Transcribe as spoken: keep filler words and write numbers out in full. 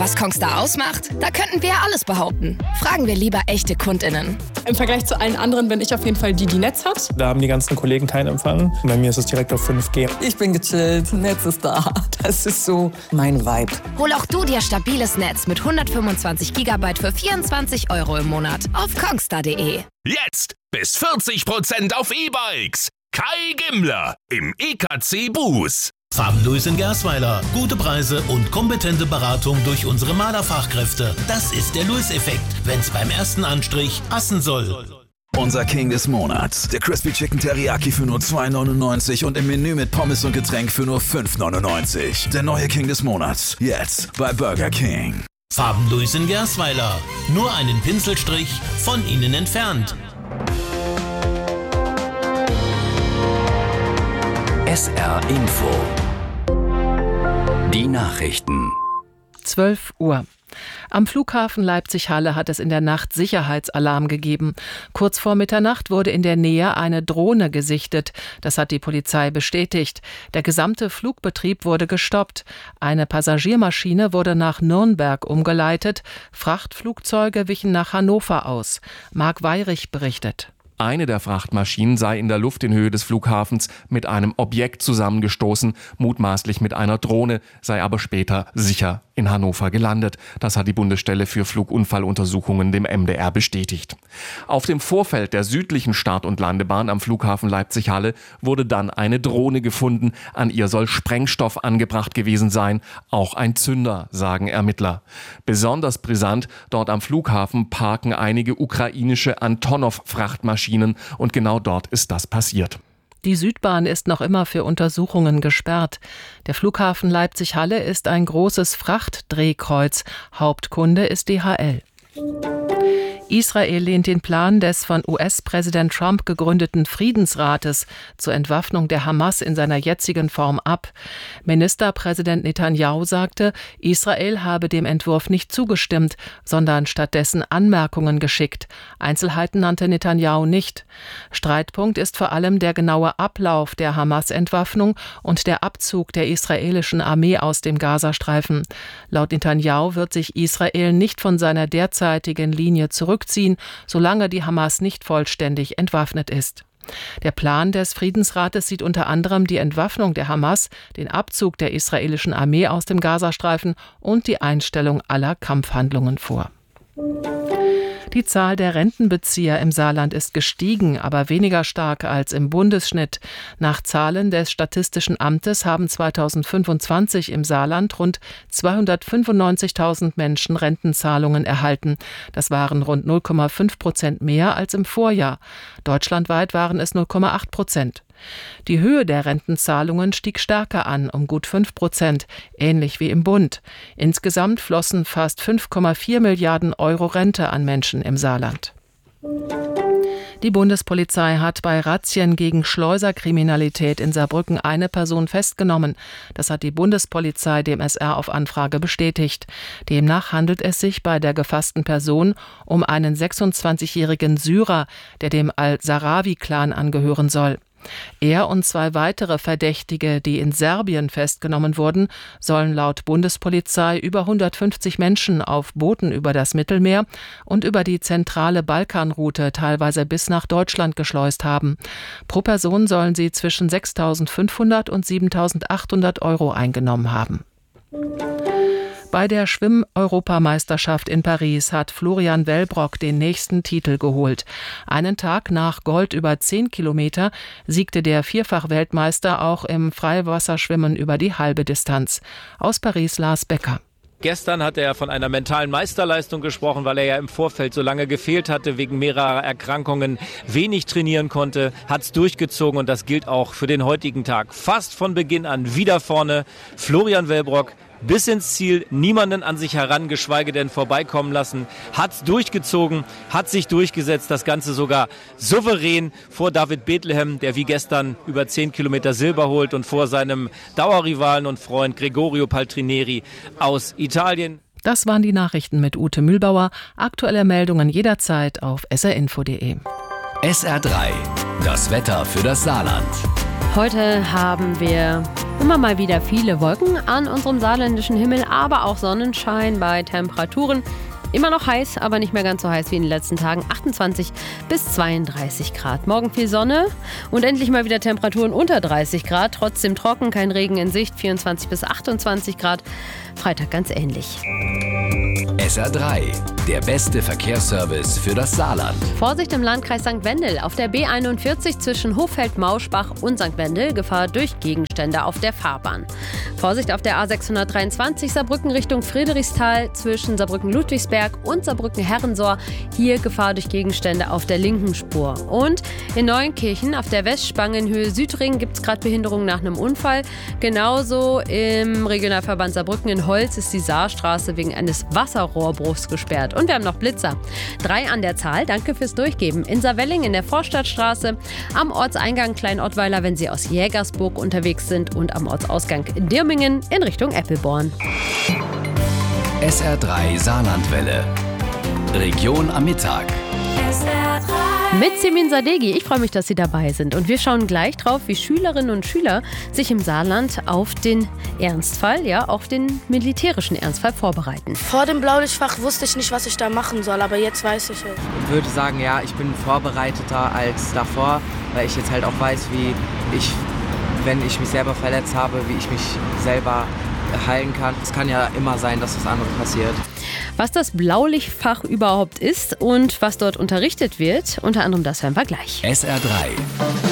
Was Kongstar ausmacht? Da könnten wir ja alles behaupten. Fragen wir lieber echte KundInnen. Im Vergleich zu allen anderen bin ich auf jeden Fall die, die Netz hat. Da haben die ganzen Kollegen keinen Empfang. Bei mir ist es direkt auf fünf G. Ich bin gechillt, Netz ist da. Das ist so mein Vibe. Hol auch du dir stabiles Netz mit hundertfünfundzwanzig Gigabyte für vierundzwanzig Euro im Monat auf kongstar punkt de. Jetzt bis vierzig Prozent auf E-Bikes. Kai Gimmler im E K C Bus. Farbenlös in Gersweiler. Gute Preise und kompetente Beratung durch unsere Malerfachkräfte. Das ist der Lewis-Effekt, wenn's beim ersten Anstrich passen soll. Unser King des Monats. Der Crispy Chicken Teriyaki für nur zwei neunundneunzig und im Menü mit Pommes und Getränk für nur fünf neunundneunzig. Der neue King des Monats. Jetzt bei Burger King. Farbenlös in Gersweiler. Nur einen Pinselstrich von Ihnen entfernt. S R Info. Die Nachrichten. zwölf Uhr. Am Flughafen Leipzig-Halle hat es in der Nacht Sicherheitsalarm gegeben. Kurz vor Mitternacht wurde in der Nähe eine Drohne gesichtet. Das hat die Polizei bestätigt. Der gesamte Flugbetrieb wurde gestoppt. Eine Passagiermaschine wurde nach Nürnberg umgeleitet. Frachtflugzeuge wichen nach Hannover aus. Marc Weyrich berichtet. Eine der Frachtmaschinen sei in der Luft in Höhe des Flughafens mit einem Objekt zusammengestoßen, mutmaßlich mit einer Drohne, sei aber später sicher in Hannover gelandet. Das hat die Bundesstelle für Flugunfalluntersuchungen dem M D R bestätigt. Auf dem Vorfeld der südlichen Start- und Landebahn am Flughafen Leipzig-Halle wurde dann eine Drohne gefunden. An ihr soll Sprengstoff angebracht gewesen sein, auch ein Zünder, sagen Ermittler. Besonders brisant, dort am Flughafen parken einige ukrainische Antonov-Frachtmaschinen und genau dort ist das passiert. Die Südbahn ist noch immer für Untersuchungen gesperrt. Der Flughafen Leipzig-Halle ist ein großes Frachtdrehkreuz. Hauptkunde ist D H L. Israel lehnt den Plan des von U S-Präsident Trump gegründeten Friedensrates zur Entwaffnung der Hamas in seiner jetzigen Form ab. Ministerpräsident Netanyahu sagte, Israel habe dem Entwurf nicht zugestimmt, sondern stattdessen Anmerkungen geschickt. Einzelheiten nannte Netanyahu nicht. Streitpunkt ist vor allem der genaue Ablauf der Hamas-Entwaffnung und der Abzug der israelischen Armee aus dem Gazastreifen. Laut Netanyahu wird sich Israel nicht von seiner derzeitigen Linie zurückziehen, solange die Hamas nicht vollständig entwaffnet ist. Der Plan des Friedensrates sieht unter anderem die Entwaffnung der Hamas, den Abzug der israelischen Armee aus dem Gazastreifen und die Einstellung aller Kampfhandlungen vor. Die Zahl der Rentenbezieher im Saarland ist gestiegen, aber weniger stark als im Bundesschnitt. Nach Zahlen des Statistischen Amtes haben zweitausendfünfundzwanzig im Saarland rund zweihundertfünfundneunzigtausend Menschen Rentenzahlungen erhalten. Das waren rund null Komma fünf Prozent mehr als im Vorjahr. Deutschlandweit waren es null Komma acht Prozent. Die Höhe der Rentenzahlungen stieg stärker an, um gut fünf Prozent, ähnlich wie im Bund. Insgesamt flossen fast fünf Komma vier Milliarden Euro Rente an Menschen im Saarland. Die Bundespolizei hat bei Razzien gegen Schleuserkriminalität in Saarbrücken eine Person festgenommen. Das hat die Bundespolizei dem S R auf Anfrage bestätigt. Demnach handelt es sich bei der gefassten Person um einen sechsundzwanzigjährigen Syrer, der dem Al-Sarawi-Clan angehören soll. Er und zwei weitere Verdächtige, die in Serbien festgenommen wurden, sollen laut Bundespolizei über hundertfünfzig Menschen auf Booten über das Mittelmeer und über die zentrale Balkanroute teilweise bis nach Deutschland geschleust haben. Pro Person sollen sie zwischen sechstausendfünfhundert und siebentausendachthundert Euro eingenommen haben. Bei der Schwimm-Europameisterschaft in Paris hat Florian Wellbrock den nächsten Titel geholt. Einen Tag nach Gold über zehn Kilometer siegte der Vierfach-Weltmeister auch im Freiwasserschwimmen über die halbe Distanz. Aus Paris Lars Becker. Gestern hat er von einer mentalen Meisterleistung gesprochen, weil er ja im Vorfeld so lange gefehlt hatte, wegen mehrerer Erkrankungen wenig trainieren konnte, hat es durchgezogen und das gilt auch für den heutigen Tag. Fast von Beginn an wieder vorne Florian Wellbrock. Bis ins Ziel, niemanden an sich heran, geschweige denn vorbeikommen lassen, hat's durchgezogen, hat sich durchgesetzt, das Ganze sogar souverän vor David Bethlehem, der wie gestern über zehn Kilometer Silber holt und vor seinem Dauerrivalen und Freund Gregorio Paltrineri aus Italien. Das waren die Nachrichten mit Ute Mühlbauer. Aktuelle Meldungen jederzeit auf s r info punkt de. S R drei, das Wetter für das Saarland. Heute haben wir immer mal wieder viele Wolken an unserem saarländischen Himmel, aber auch Sonnenschein bei Temperaturen. Immer noch heiß, aber nicht mehr ganz so heiß wie in den letzten Tagen. achtundzwanzig bis zweiunddreißig Grad. Morgen viel Sonne und endlich mal wieder Temperaturen unter dreißig Grad. Trotzdem trocken, kein Regen in Sicht. vierundzwanzig bis achtundzwanzig Grad. Freitag ganz ähnlich. S R drei, der beste Verkehrsservice für das Saarland. Vorsicht im Landkreis Sankt Wendel. Auf der B einundvierzig zwischen Hochfeld-Mauschbach und Sankt Wendel Gefahr durch Gegenstände auf der Fahrbahn. Vorsicht auf der A sechshundertdreiundzwanzig Saarbrücken Richtung Friedrichsthal zwischen Saarbrücken-Ludwigsberg und Saarbrücken-Herrensohr. Hier Gefahr durch Gegenstände auf der linken Spur. Und in Neuenkirchen auf der Westspangenhöhe Südring gibt es gerade Behinderungen nach einem Unfall. Genauso im Regionalverband Saarbrücken in Holz ist die Saarstraße wegen eines Wasserrohrbruchs gesperrt. Und wir haben noch Blitzer. Drei an der Zahl. Danke fürs Durchgeben. In Saarwelling in der Vorstadtstraße, am Ortseingang Kleinottweiler, wenn Sie aus Jägersburg unterwegs sind, und am Ortsausgang Dirmingen in Richtung Eppelborn. S R drei Saarlandwelle. Region am Mittag. S R drei. Mit Semin Sadeghi. Ich freue mich, dass Sie dabei sind. Und wir schauen gleich drauf, wie Schülerinnen und Schüler sich im Saarland auf den Ernstfall, ja, auf den militärischen Ernstfall vorbereiten. Vor dem Blaulichtfach wusste ich nicht, was ich da machen soll, aber jetzt weiß ich es. Ich würde sagen, ja, ich bin vorbereiteter als davor, weil ich jetzt halt auch weiß, wie ich, wenn ich mich selber verletzt habe, wie ich mich selber heilen kann. Es kann ja immer sein, dass was anderes passiert. Was das Blaulichtfach überhaupt ist und was dort unterrichtet wird, unter anderem das hören wir gleich. S R drei.